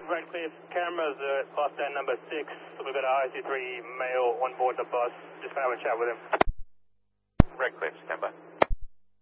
Redcliffe, cameras at bus stand number 6. We've got an IC3 male on board the bus. Just going to have a chat with him. Redcliffe, stand by.